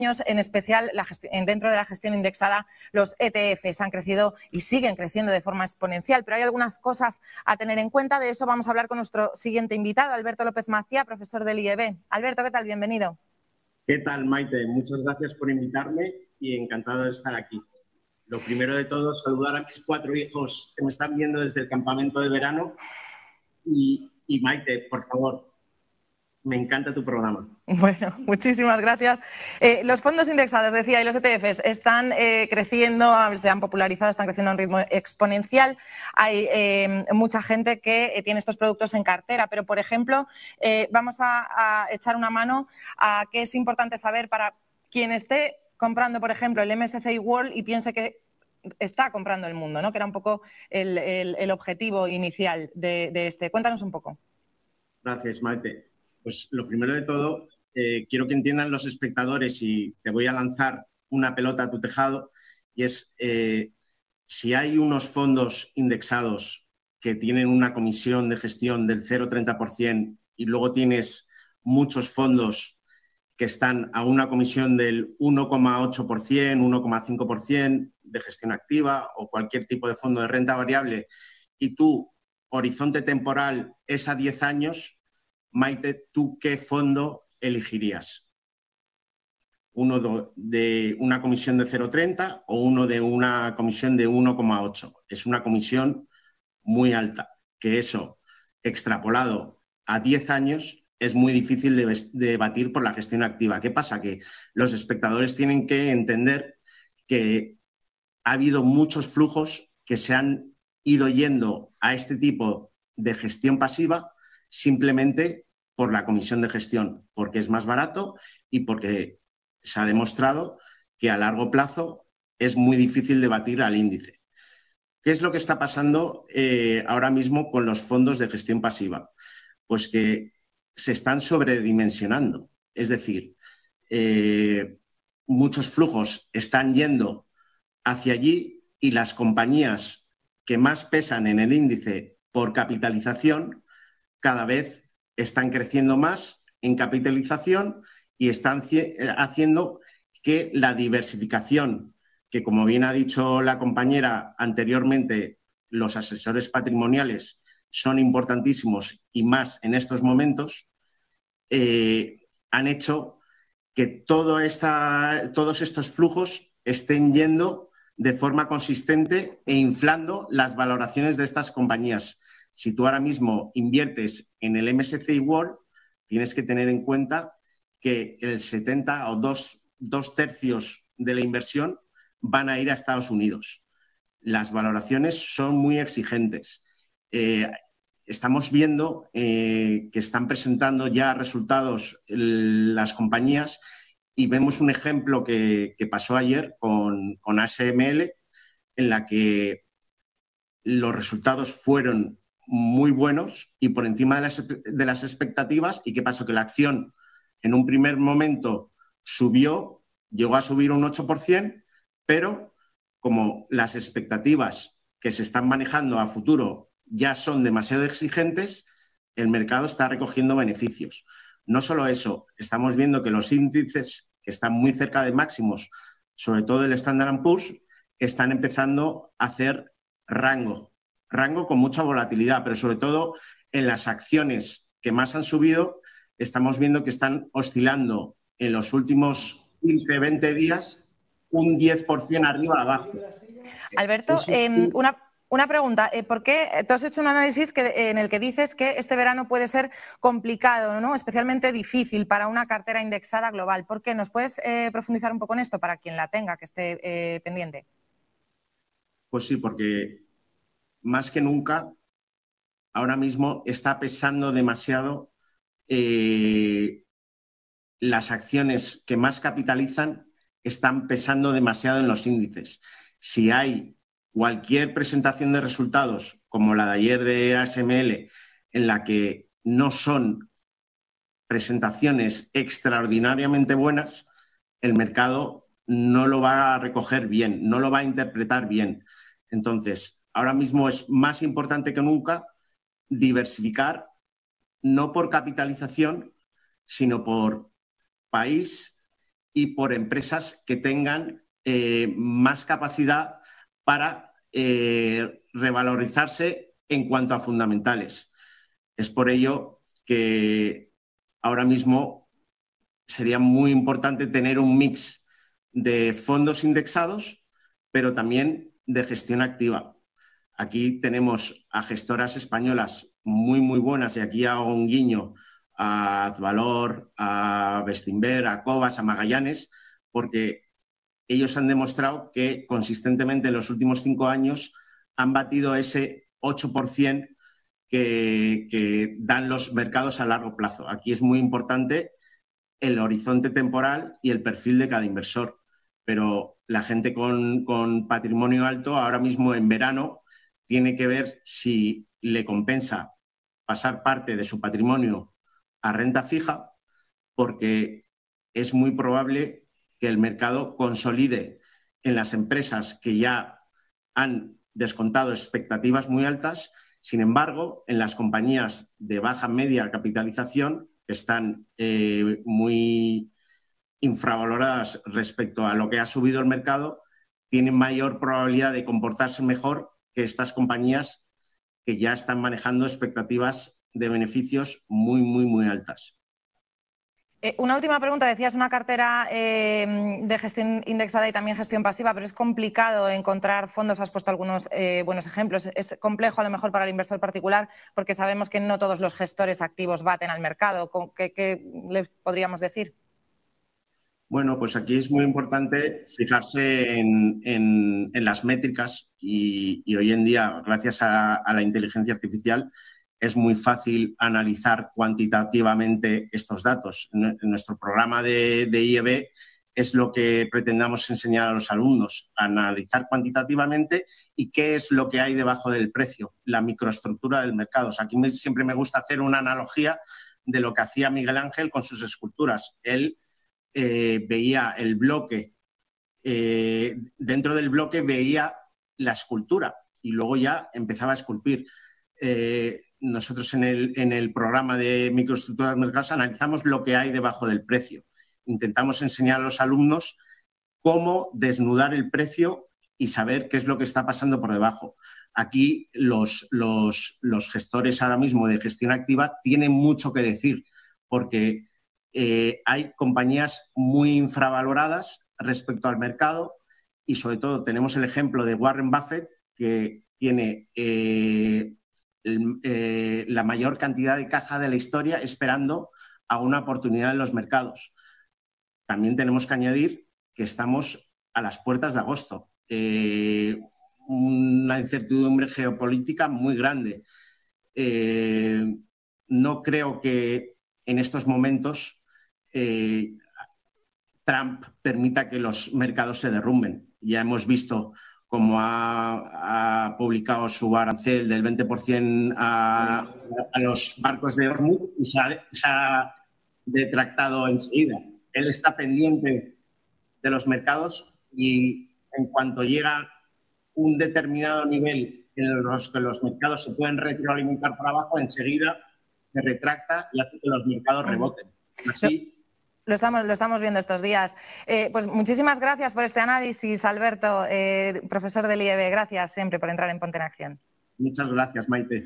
en especial dentro de la gestión indexada, los ETFs han crecido y siguen creciendo de forma exponencial, pero hay algunas cosas a tener en cuenta. De eso vamos a hablar con nuestro siguiente invitado, Alberto López Macía, profesor del IEB. Alberto, ¿qué tal? Bienvenido. ¿Qué tal, Maite? Muchas gracias por invitarme y encantado de estar aquí. Lo primero de todo, saludar a mis 4 hijos que me están viendo desde el campamento de verano. Y Maite, por favor, me encanta tu programa. Bueno, muchísimas gracias. Los fondos indexados, decía, y los ETFs están creciendo, se han popularizado, están creciendo a un ritmo exponencial. Hay mucha gente que tiene estos productos en cartera, pero, por ejemplo, vamos a echar una mano a qué es importante saber para quien esté comprando, por ejemplo, el MSCI World y piense que está comprando el mundo, ¿no? Que era un poco el objetivo inicial de este. Cuéntanos un poco. Gracias, Maite. Pues lo primero de todo, quiero que entiendan los espectadores y te voy a lanzar una pelota a tu tejado, y es si hay unos fondos indexados que tienen una comisión de gestión del 0,30% y luego tienes muchos fondos que están a una comisión del 1,8%, 1,5% de gestión activa o cualquier tipo de fondo de renta variable, y tu horizonte temporal es a 10 años, Maite, ¿tú qué fondo elegirías? ¿Uno de una comisión de 0,30 o uno de una comisión de 1,8? Es una comisión muy alta, que eso, extrapolado a 10 años, es muy difícil de batir por la gestión activa. ¿Qué pasa? Que los espectadores tienen que entender que ha habido muchos flujos que se han ido yendo a este tipo de gestión pasiva simplemente por la comisión de gestión, porque es más barato y porque se ha demostrado que a largo plazo es muy difícil de batir al índice. ¿Qué es lo que está pasando ahora mismo con los fondos de gestión pasiva? Pues que se están sobredimensionando. Es decir, muchos flujos están yendo hacia allí y las compañías que más pesan en el índice por capitalización cada vez están creciendo más en capitalización y están haciendo que la diversificación, que como bien ha dicho la compañera anteriormente, los asesores patrimoniales son importantísimos y más en estos momentos, han hecho que todos estos flujos estén yendo de forma consistente e inflando las valoraciones de estas compañías. Si tú ahora mismo inviertes en el MSCI World, tienes que tener en cuenta que el 70 o dos tercios de la inversión van a ir a Estados Unidos. Las valoraciones son muy exigentes. Estamos viendo que están presentando ya resultados las compañías y vemos un ejemplo que pasó ayer con ASML, en la que los resultados fueron muy buenos y por encima de las expectativas. ¿Y qué pasó? Que la acción en un primer momento subió, llegó a subir un 8%, pero como las expectativas que se están manejando a futuro ya son demasiado exigentes, el mercado está recogiendo beneficios. No solo eso, estamos viendo que los índices que están muy cerca de máximos, sobre todo el Standard & Poor's, están empezando a hacer rango con mucha volatilidad, pero sobre todo en las acciones que más han subido, estamos viendo que están oscilando en los últimos 15, 20 días un 10% arriba abajo. Alberto, una pregunta. ¿Por qué tú has hecho un análisis en el que dices que este verano puede ser complicado, ¿no? Especialmente difícil para una cartera indexada global? ¿Por qué? ¿Nos puedes profundizar un poco en esto para quien la tenga, que esté pendiente? Pues sí, porque más que nunca ahora mismo está pesando demasiado las acciones que más capitalizan están pesando demasiado en los índices. Si hay cualquier presentación de resultados, como la de ayer de ASML, en la que no son presentaciones extraordinariamente buenas, el mercado no lo va a recoger bien, no lo va a interpretar bien. Entonces, ahora mismo es más importante que nunca diversificar, no por capitalización, sino por país y por empresas que tengan más capacidad para revalorizarse en cuanto a fundamentales. Es por ello que ahora mismo sería muy importante tener un mix de fondos indexados, pero también de gestión activa. Aquí tenemos a gestoras españolas muy, muy buenas, y aquí hago un guiño a Advalor, a Bestinver, a Cobas, a Magallanes, porque ellos han demostrado que consistentemente en los últimos 5 años han batido ese 8% que dan los mercados a largo plazo. Aquí es muy importante el horizonte temporal y el perfil de cada inversor. Pero la gente con patrimonio alto ahora mismo en verano tiene que ver si le compensa pasar parte de su patrimonio a renta fija, porque es muy probable que el mercado consolide en las empresas que ya han descontado expectativas muy altas. Sin embargo, en las compañías de baja media capitalización, que están muy infravaloradas respecto a lo que ha subido el mercado, tienen mayor probabilidad de comportarse mejor que estas compañías que ya están manejando expectativas de beneficios muy, muy, muy altas. Una última pregunta. Decías una cartera de gestión indexada y también gestión pasiva, pero es complicado encontrar fondos. Has puesto algunos buenos ejemplos. Es complejo a lo mejor para el inversor particular, porque sabemos que no todos los gestores activos baten al mercado. ¿Qué les podríamos decir? Bueno, pues aquí es muy importante fijarse en las métricas y hoy en día, gracias a la inteligencia artificial, es muy fácil analizar cuantitativamente estos datos. En nuestro programa de IEB es lo que pretendamos enseñar a los alumnos, analizar cuantitativamente y qué es lo que hay debajo del precio, la microestructura del mercado. O sea, aquí siempre me gusta hacer una analogía de lo que hacía Miguel Ángel con sus esculturas. Él veía el bloque, dentro del bloque veía la escultura y luego ya empezaba a esculpir. Nosotros en el programa de microestructuras de mercados analizamos lo que hay debajo del precio. Intentamos enseñar a los alumnos cómo desnudar el precio y saber qué es lo que está pasando por debajo. Aquí los gestores ahora mismo de gestión activa tienen mucho que decir, porque hay compañías muy infravaloradas respecto al mercado y sobre todo tenemos el ejemplo de Warren Buffett, que tiene la mayor cantidad de caja de la historia esperando a una oportunidad en los mercados. También tenemos que añadir que estamos a las puertas de agosto. Una incertidumbre geopolítica muy grande. No creo que en estos momentos Trump permita que los mercados se derrumben. Ya hemos visto cómo ha publicado su arancel del 20% a los barcos de Hormuz y se ha detractado enseguida. Él está pendiente de los mercados y en cuanto llega un determinado nivel en los que los mercados se pueden retroalimentar para abajo, enseguida se retracta y hace que los mercados reboten. Así... Lo estamos viendo estos días. Pues muchísimas gracias por este análisis, Alberto, profesor del IEB. Gracias siempre por entrar en Ponte en Acción. Muchas gracias, Maite.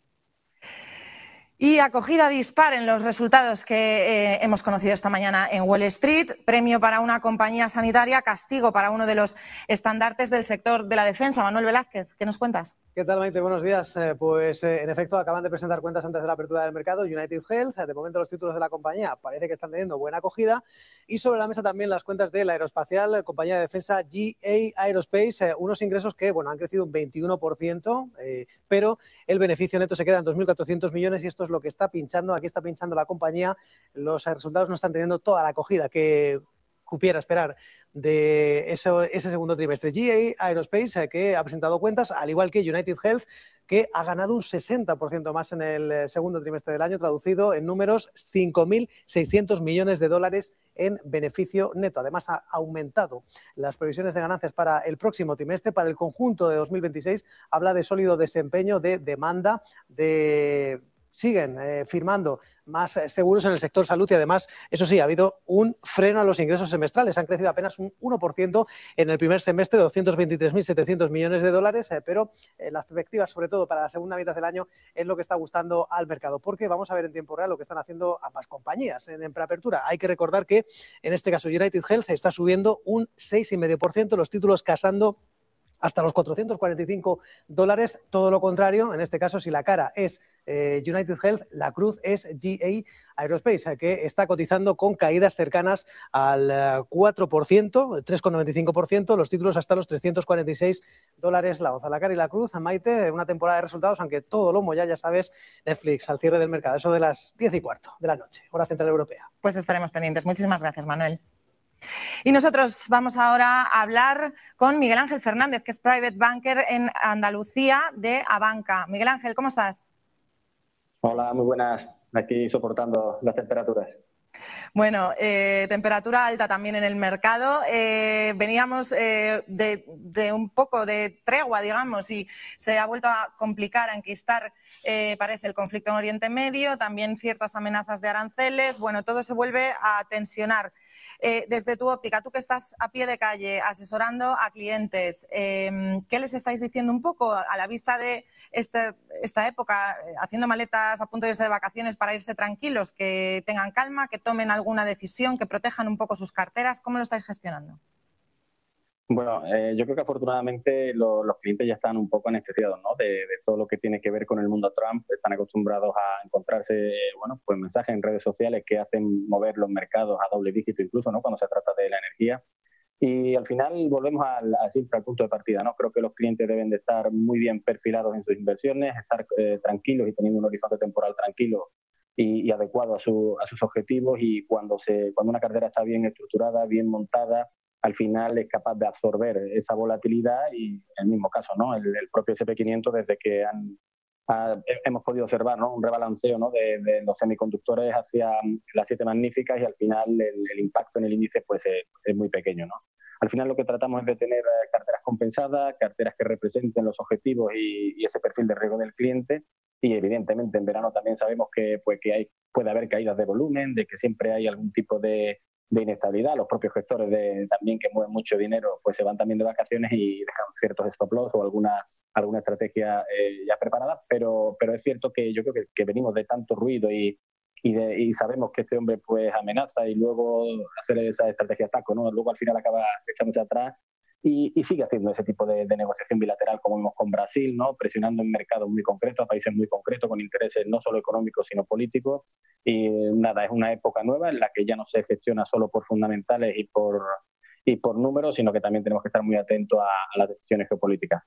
Y acogida dispar en los resultados que hemos conocido esta mañana en Wall Street. Premio para una compañía sanitaria, castigo para uno de los estandartes del sector de la defensa. Manuel Velázquez, ¿qué nos cuentas? ¿Qué tal, Maite? Buenos días. En efecto, acaban de presentar cuentas antes de la apertura del mercado. United Health, de momento los títulos de la compañía parece que están teniendo buena acogida. Y sobre la mesa también las cuentas de la aeroespacial, compañía de defensa GA Aerospace, unos ingresos que han crecido un 21%, pero el beneficio neto se queda en 2.400 millones y esto es lo que está pinchando. Aquí está pinchando la compañía. Los resultados no están teniendo toda la acogida que cupiera esperar de ese segundo trimestre. GA Aerospace, que ha presentado cuentas, al igual que United Health, que ha ganado un 60% más en el segundo trimestre del año, traducido en números 5.600 millones de dólares en beneficio neto. Además, ha aumentado las previsiones de ganancias para el próximo trimestre. Para el conjunto de 2026 habla de sólido desempeño de demanda, de siguen firmando más seguros en el sector salud y además, eso sí, ha habido un freno a los ingresos semestrales. Han crecido apenas un 1% en el primer semestre, 223.700 millones de dólares, pero las perspectivas, sobre todo para la segunda mitad del año, es lo que está gustando al mercado, porque vamos a ver en tiempo real lo que están haciendo ambas compañías en preapertura. Hay que recordar que, en este caso, United Health está subiendo un 6,5%, los títulos casando hasta los $445. Todo lo contrario, en este caso, si la cara es United Health, la cruz es GA Aerospace, que está cotizando con caídas cercanas al 4%, 3,95%, los títulos hasta los $346 la onza. La cara y la cruz, Maite, una temporada de resultados, aunque todo lo ya sabes, Netflix al cierre del mercado, eso de las 10:15 de la noche, hora central europea. Pues estaremos pendientes. Muchísimas gracias, Manuel. Y nosotros vamos ahora a hablar con Miguel Ángel Fernández, que es Private Banker en Andalucía de Abanca. Miguel Ángel, ¿cómo estás? Hola, muy buenas. Aquí soportando las temperaturas. Bueno, temperatura alta también en el mercado. Veníamos de un poco de tregua, digamos, y se ha vuelto a complicar, a enquistar, parece, el conflicto en Oriente Medio, también ciertas amenazas de aranceles. Bueno, todo se vuelve a tensionar. Desde tu óptica, tú que estás a pie de calle asesorando a clientes, ¿qué les estáis diciendo un poco a la vista de esta época, haciendo maletas a punto de irse de vacaciones para irse tranquilos, que tengan calma, que tomen alguna decisión, que protejan un poco sus carteras? ¿Cómo lo estáis gestionando? Bueno, yo creo que afortunadamente los clientes ya están un poco anestesiados, ¿no? de todo lo que tiene que ver con el mundo Trump. Están acostumbrados a encontrarse, bueno, pues mensajes en redes sociales que hacen mover los mercados a doble dígito incluso, ¿no? Cuando se trata de la energía. Y al final volvemos siempre al punto de partida, ¿no? Creo que los clientes deben de estar muy bien perfilados en sus inversiones, estar tranquilos y teniendo un horizonte temporal tranquilo y adecuado a sus objetivos, y cuando una cartera está bien estructurada, bien montada, al final es capaz de absorber esa volatilidad. Y en el mismo caso, ¿no? El propio SP500, desde que hemos podido observar, ¿no? Un rebalanceo, ¿no? de los semiconductores hacia las 7 magníficas, y al final el impacto en el índice pues es muy pequeño, ¿no? Al final lo que tratamos es de tener carteras compensadas, carteras que representen los objetivos y ese perfil de riesgo del cliente. Y evidentemente en verano también sabemos que puede haber caídas de volumen, de que siempre hay algún tipo de inestabilidad. Los propios gestores también, que mueven mucho dinero, pues se van también de vacaciones y dejan ciertos stop loss o alguna estrategia ya preparada, pero es cierto que yo creo que venimos de tanto ruido y sabemos que este hombre pues amenaza y luego hacer esa estrategia taco, ¿no? Luego al final acaba echándose atrás y sigue haciendo ese tipo de negociación bilateral, como vimos con Brasil, ¿no? Presionando en mercados muy concretos, a países muy concretos, con intereses no solo económicos sino políticos. Y nada, es una época nueva en la que ya no se gestiona solo por fundamentales y por números, sino que también tenemos que estar muy atentos a las decisiones geopolíticas.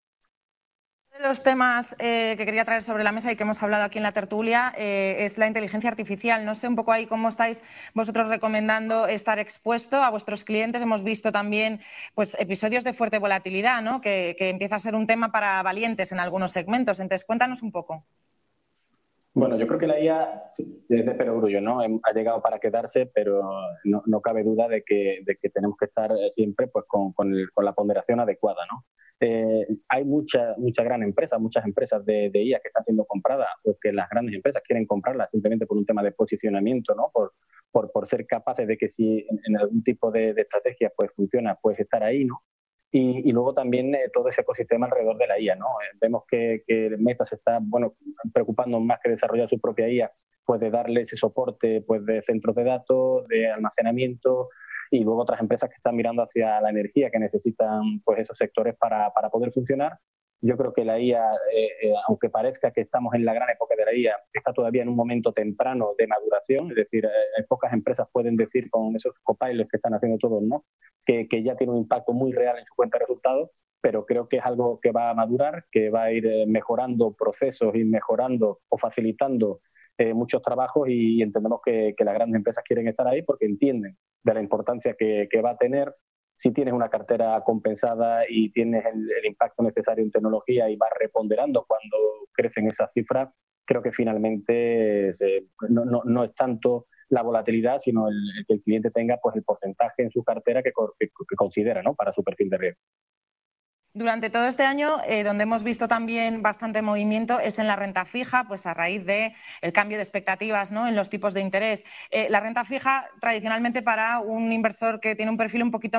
Uno de los temas que quería traer sobre la mesa y que hemos hablado aquí en la tertulia es la inteligencia artificial. No sé un poco ahí cómo estáis vosotros recomendando estar expuesto a vuestros clientes. Hemos visto también pues, episodios de fuerte volatilidad, ¿no? que empieza a ser un tema para valientes en algunos segmentos. Entonces, cuéntanos un poco. Bueno, yo creo que la IA sí, es de perogrullo, ¿no? Ha llegado para quedarse, pero no cabe duda de que tenemos que estar siempre pues, con la ponderación adecuada, ¿no? Hay muchas muchas empresas de IA que están siendo compradas, o que las grandes empresas quieren comprarlas simplemente por un tema de posicionamiento, ¿no? Por ser capaces de que si en algún tipo de estrategia pues funciona, pues estar ahí, ¿no? Y luego también todo ese ecosistema alrededor de la IA, ¿no? Vemos que Meta se está, bueno, preocupando más que desarrollar su propia IA, pues de darle ese soporte pues de centros de datos, de almacenamiento, y luego otras empresas que están mirando hacia la energía, que necesitan pues esos sectores para poder funcionar. Yo creo que la IA, aunque parezca que estamos en la gran época de la IA, está todavía en un momento temprano de maduración. Es decir, pocas empresas pueden decir con esos copilots que están haciendo todos, ¿no? que ya tiene un impacto muy real en su cuenta de resultados, pero creo que es algo que va a madurar, que va a ir mejorando procesos y mejorando o facilitando muchos trabajos, y entendemos que las grandes empresas quieren estar ahí porque entienden de la importancia que va a tener. Si tienes una cartera compensada y tienes el impacto necesario en tecnología y vas reponderando cuando crecen esas cifras, creo que finalmente no es tanto la volatilidad, sino el que el cliente tenga pues el porcentaje en su cartera que considera, ¿no? Para su perfil de riesgo. Durante todo este año, donde hemos visto también bastante movimiento es en la renta fija, pues a raíz del cambio de expectativas, ¿no?, en los tipos de interés. La renta fija, tradicionalmente para un inversor que tiene un perfil un poquito